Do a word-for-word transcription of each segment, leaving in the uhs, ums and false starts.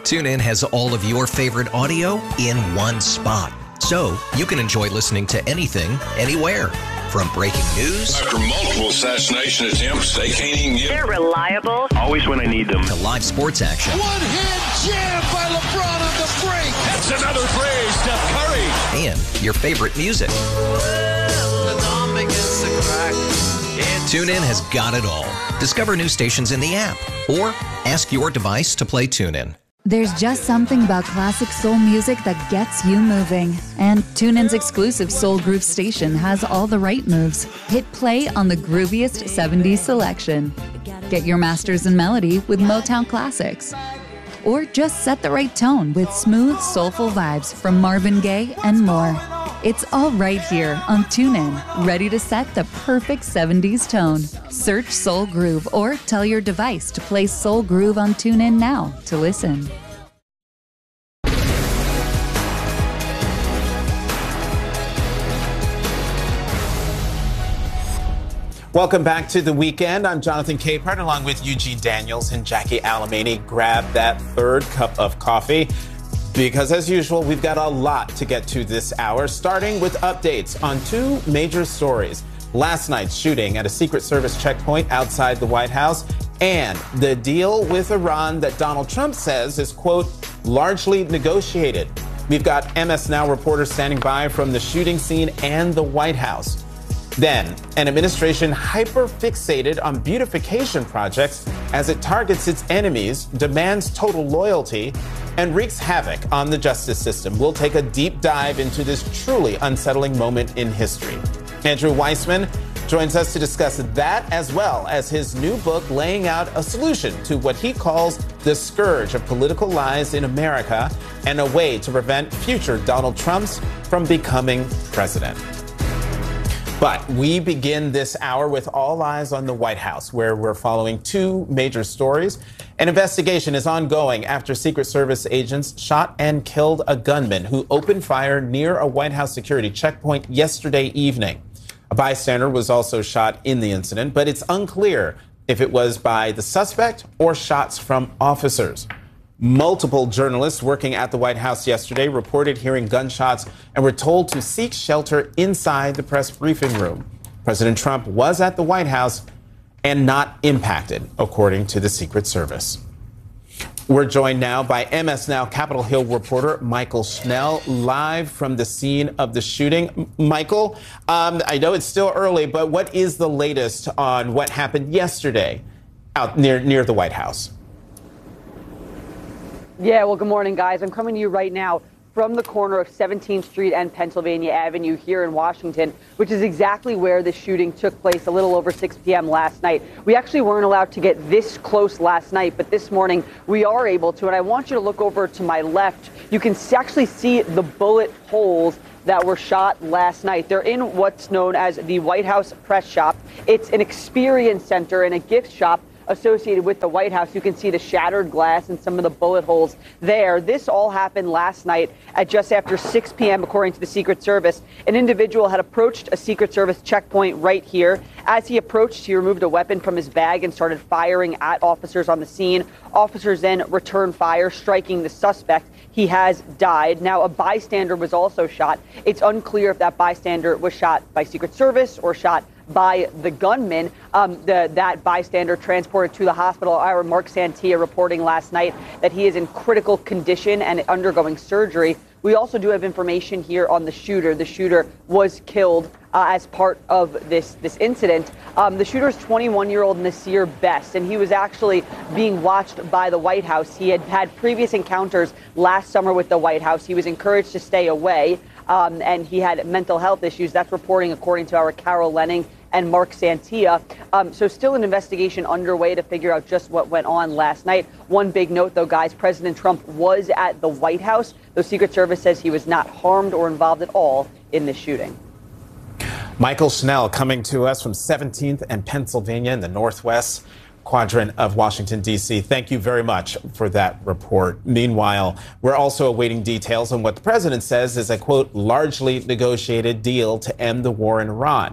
TuneIn has all of your favorite audio in one spot, so you can enjoy listening to anything, anywhere. From breaking news after multiple assassination attempts, they can't even get. They're reliable. Always when I need them. To live sports action. One-hand jam by LeBron on the break. That's another three, Steph Curry. And your favorite music. TuneIn has got it all. Discover new stations in the app or ask your device to play TuneIn. There's just something about classic soul music that gets you moving. And TuneIn's exclusive Soul Groove station has all the right moves. Hit play on the grooviest seventies selection. Get your masters in melody with Motown classics. Or just set the right tone with smooth, soulful vibes from Marvin Gaye and more. It's all right here on TuneIn, ready to set the perfect seventies tone. Search Soul Groove or tell your device to play Soul Groove on TuneIn now to listen. Welcome back to The Weekend. I'm Jonathan Capehart along with Eugene Daniels and Jackie Alamany. Grab that third cup of coffee because, as usual, we've got a lot to get to this hour, starting with updates on two major stories. Last night's shooting at a Secret Service checkpoint outside the White House and the deal with Iran that Donald Trump says is, quote, largely negotiated. We've got M S Now reporters standing by from the shooting scene and the White House. Then, an administration hyper-fixated on beautification projects as it targets its enemies, demands total loyalty, and wreaks havoc on the justice system. We'll take a deep dive into this truly unsettling moment in history. Andrew Weissman joins us to discuss that, as well as his new book laying out a solution to what he calls the scourge of political lies in America and a way to prevent future Donald Trumps from becoming president. But we begin this hour with all eyes on the White House, where we're following two major stories. An investigation is ongoing after Secret Service agents shot and killed a gunman who opened fire near a White House security checkpoint yesterday evening. A bystander was also shot in the incident, but it's unclear if it was by the suspect or shots from officers. Multiple journalists working at the White House yesterday reported hearing gunshots and were told to seek shelter inside the press briefing room. President Trump was at the White House and not impacted, according to the Secret Service. We're joined now by M S Now Capitol Hill reporter Michael Schnell, live from the scene of the shooting. Michael, um, I know it's still early, but what is the latest on what happened yesterday out near near the White House? Yeah, well, good morning, guys. I'm coming to you right now from the corner of seventeenth Street and Pennsylvania Avenue here in Washington, which is exactly where the shooting took place a little over six p.m. last night. We actually weren't allowed to get this close last night, but this morning we are able to. And I want you to look over to my left. You can actually see the bullet holes that were shot last night. They're in what's known as the White House Press Shop. It's an experience center and a gift shop associated with the White House. You can see the shattered glass and some of the bullet holes there. This all happened last night at just after six p.m. according to the Secret Service. An individual had approached a Secret Service checkpoint right here. As he approached, he removed a weapon from his bag and started firing at officers on the scene. Officers then returned fire, striking the suspect. He has died. Now, a bystander was also shot. It's unclear if that bystander was shot by Secret Service or shot by the gunman. Um, the, that bystander transported to the hospital. Our Mark Santia reporting last night that he is in critical condition and undergoing surgery. We also do have information here on the shooter. The shooter was killed uh, as part of this this incident. Um, the shooter is twenty-one-year-old Nasir Best, and he was actually being watched by the White House. He had had previous encounters last summer with the White House. He was encouraged to stay away, um, and he had mental health issues. That's reporting according to our Carol Lenning and Mark Santia. Um, so still an investigation underway to figure out just what went on last night. One big note, though, guys, President Trump was at the White House. The Secret Service says he was not harmed or involved at all in this shooting. Michael Schnell coming to us from seventeenth and Pennsylvania in the northwest quadrant of Washington, D C. Thank you very much for that report. Meanwhile, we're also awaiting details on what the president says is a, quote, largely negotiated deal to end the war in Iran.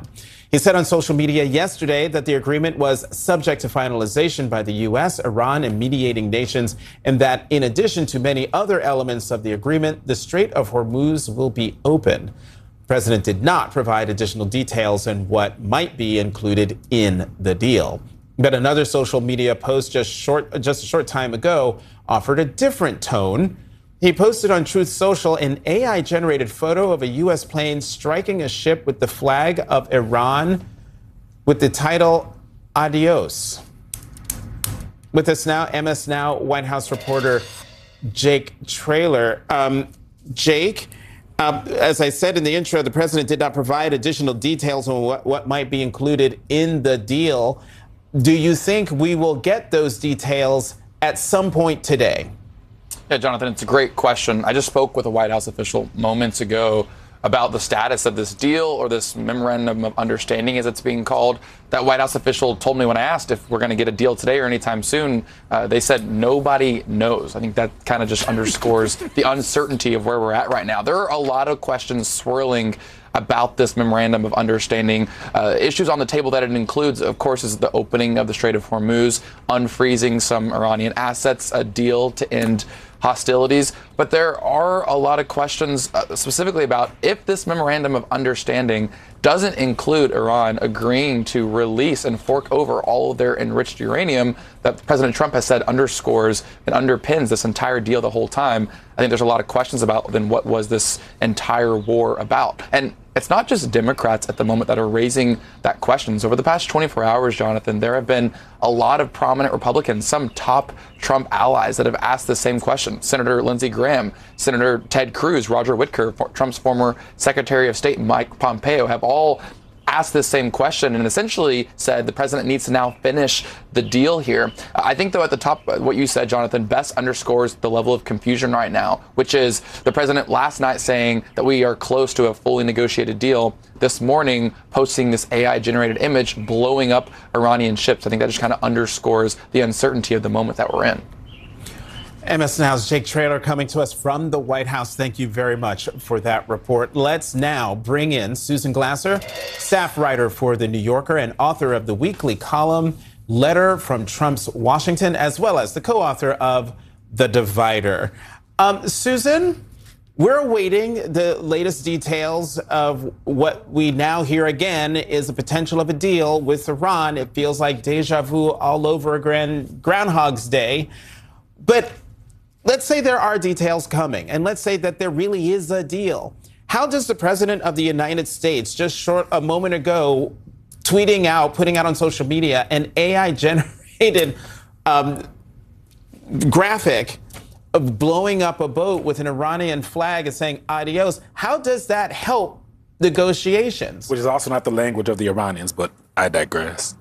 He said on social media yesterday that the agreement was subject to finalization by the U S, Iran, and mediating nations, and that in addition to many other elements of the agreement, the Strait of Hormuz will be open. The president did not provide additional details on what might be included in the deal. But another social media post just short, just a short time ago offered a different tone. He posted on Truth Social an A I-generated photo of a U S plane striking a ship with the flag of Iran with the title Adios. With us now, M S Now White House reporter Jake Traylor. Um, Jake, uh, as I said in the intro, the president did not provide additional details on what, what might be included in the deal. Do you think we will get those details at some point today? Yeah, Jonathan, it's a great question. I just spoke with a White House official moments ago about the status of this deal, or this memorandum of understanding, as it's being called. That White House official told me when I asked if we're going to get a deal today or anytime soon, uh, they said nobody knows. I think that kind of just underscores the uncertainty of where we're at right now. There are a lot of questions swirling about this memorandum of understanding. Uh, issues on the table that it includes, of course, is the opening of the Strait of Hormuz, unfreezing some Iranian assets, a deal to end hostilities. But there are a lot of questions uh, specifically about if this memorandum of understanding doesn't include Iran agreeing to release and fork over all of their enriched uranium that President Trump has said underscores and underpins this entire deal the whole time. I think there's a lot of questions about then what was this entire war about. And it's not just Democrats at the moment that are raising that questions. Over the past twenty-four hours, Jonathan, there have been a lot of prominent Republicans, some top Trump allies, that have asked the same question. Senator Lindsey Graham, Senator Ted Cruz, Roger Wicker, Trump's former Secretary of State Mike Pompeo have all asked this same question and essentially said the president needs to now finish the deal here. I think, though, at the top, what you said, Jonathan, best underscores the level of confusion right now, which is the president last night saying that we are close to a fully negotiated deal. This morning, posting this A I-generated image blowing up Iranian ships. I think that just kind of underscores the uncertainty of the moment that we're in. M S Now's Jake Traylor coming to us from the White House. Thank you very much for that report. Let's now bring in Susan Glasser, staff writer for The New Yorker and author of the weekly column Letter from Trump's Washington, as well as the co-author of The Divider. Um, Susan, we're awaiting the latest details of what we now hear again is the potential of a deal with Iran. It feels like deja vu all over again, Groundhog's Day. But let's say there are details coming, and let's say that there really is a deal. How does the president of the United States, just short a moment ago, tweeting out, putting out on social media, an A I-generated um, graphic of blowing up a boat with an Iranian flag and saying adios, how does that help negotiations? Which is also not the language of the Iranians, but I digress.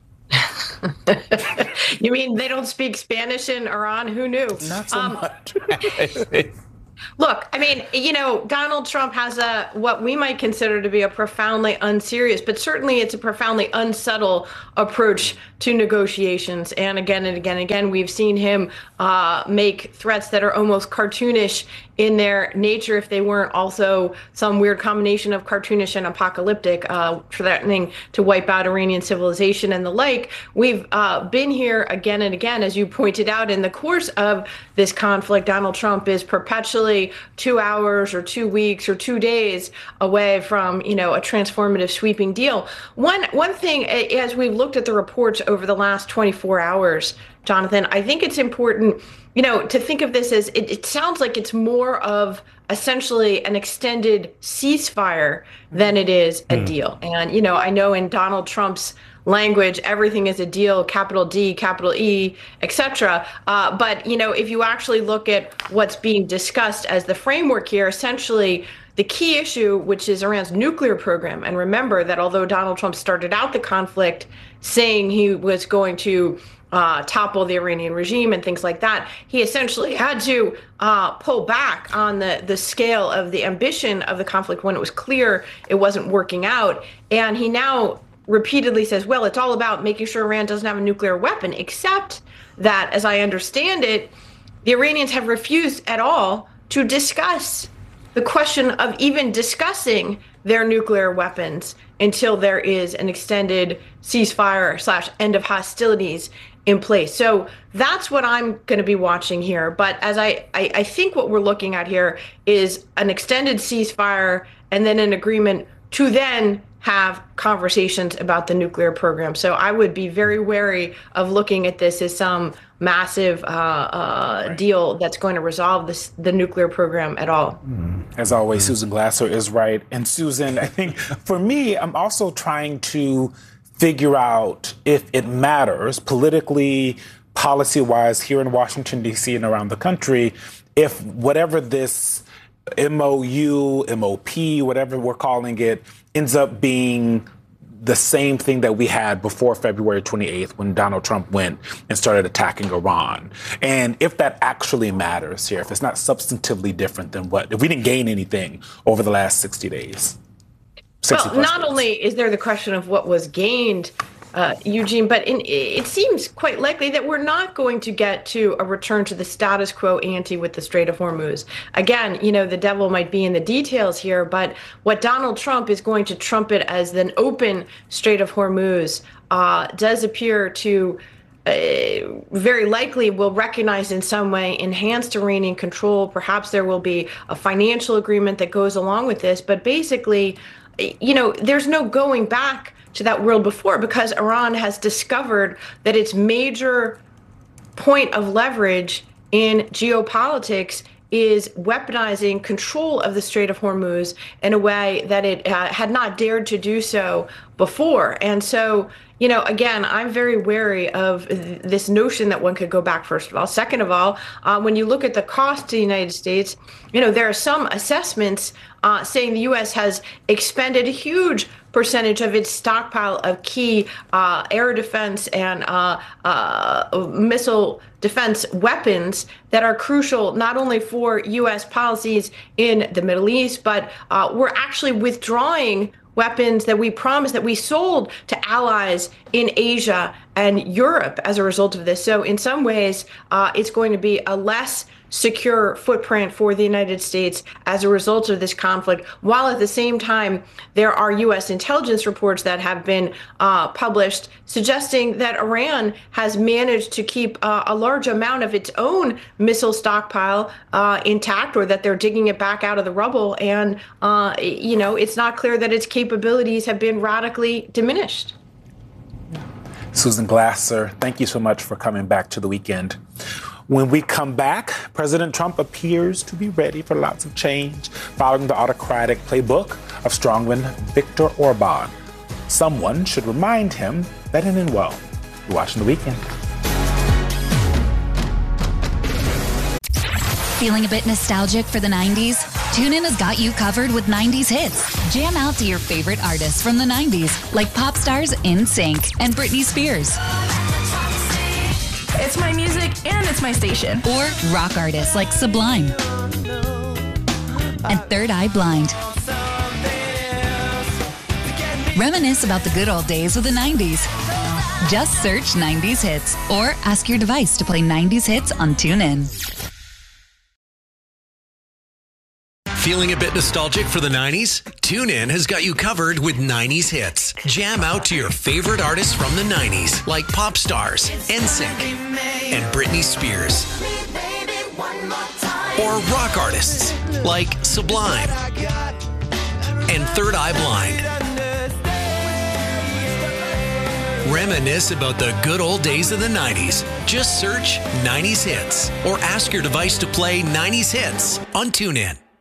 You mean they don't speak Spanish in Iran? Who knew? Not so um, much. Look, I mean, you know, Donald Trump has a what we might consider to be a profoundly unserious, but certainly it's a profoundly unsubtle approach to negotiations. And again and again and again, we've seen him uh, make threats that are almost cartoonish in their nature, if they weren't also some weird combination of cartoonish and apocalyptic, uh, threatening to wipe out Iranian civilization and the like. We've uh, been here again and again, as you pointed out, in the course of this conflict. Donald Trump is perpetually two hours or two weeks or two days away from, you know, a transformative sweeping deal. One one thing, as we've looked at the reports over the last twenty-four hours, Jonathan, I think it's important, you know, to think of this as it, it sounds like it's more of essentially an extended ceasefire than it is a mm. deal. And, you know, I know in Donald Trump's language, everything is a deal, capital D, capital E, et cetera. Uh, but, you know, if you actually look at what's being discussed as the framework here, essentially the key issue, which is Iran's nuclear program. And remember that although Donald Trump started out the conflict saying he was going to Uh, topple the Iranian regime and things like that, he essentially had to uh, pull back on the, the scale of the ambition of the conflict when it was clear it wasn't working out. And he now repeatedly says, well, it's all about making sure Iran doesn't have a nuclear weapon, except that, as I understand it, the Iranians have refused at all to discuss the question of even discussing their nuclear weapons until there is an extended ceasefire slash end of hostilities in place. So that's what I'm going to be watching here. But as I, I, I think what we're looking at here is an extended ceasefire and then an agreement to then have conversations about the nuclear program. So I would be very wary of looking at this as some massive uh, uh, right. deal that's going to resolve this, the nuclear program at all. As always, Susan Glasser is right. And Susan, I think for me, I'm also trying to figure out if it matters politically, policy-wise here in Washington, D C and around the country, if whatever this M O U, M O P, whatever we're calling it, ends up being the same thing that we had before February twenty-eighth when Donald Trump went and started attacking Iran. And if that actually matters here, if it's not substantively different than what, if we didn't gain anything over the last sixty days. Well, not days. Only is there the question of what was gained, uh, Eugene, but in, it seems quite likely that we're not going to get to a return to the status quo ante with the Strait of Hormuz. Again, you know, the devil might be in the details here, but what Donald Trump is going to trumpet as an open Strait of Hormuz uh, does appear to Uh, very likely will recognize in some way enhanced Iranian control. Perhaps there will be a financial agreement that goes along with this. But basically, you know, there's no going back to that world before because Iran has discovered that its major point of leverage in geopolitics is weaponizing control of the Strait of Hormuz in a way that it uh, had not dared to do so before. And so, you know, again, I'm very wary of th- this notion that one could go back, first of all. Second of all, uh, when you look at the cost to the United States, you know, there are some assessments uh, saying the U S has expended a huge percentage of its stockpile of key uh, air defense and uh, uh, missile defense weapons that are crucial not only for U S policies in the Middle East, but uh, we're actually withdrawing weapons that we promised that we sold to allies in Asia and Europe as a result of this. So in some ways, uh, it's going to be a less secure footprint for the United States as a result of this conflict, while at the same time, there are U S intelligence reports that have been uh, published suggesting that Iran has managed to keep uh, a large amount of its own missile stockpile uh, intact, or that they're digging it back out of the rubble. And, uh, you know, it's not clear that its capabilities have been radically diminished. Susan Glasser, thank you so much for coming back to The Weekend. When we come back, President Trump appears to be ready for lots of change, following the autocratic playbook of strongman Viktor Orban. Someone should remind him that it ended well. You're watching The Weekend. Feeling a bit nostalgic for the nineties? TuneIn has got you covered with nineties hits. Jam out to your favorite artists from the nineties, like pop stars N Sync and Britney Spears. It's my music and it's my station. Or rock artists like Sublime and Third Eye Blind. Reminisce about the good old days of the nineties. Just search nineties hits or ask your device to play nineties hits on TuneIn. Feeling a bit nostalgic for the nineties? TuneIn has got you covered with nineties hits. Jam out to your favorite artists from the nineties, like pop stars, N Sync, and Britney Spears. Or rock artists, like Sublime and Third Eye Blind. Reminisce about the good old days of the nineties. Just search nineties hits or ask your device to play nineties hits on TuneIn.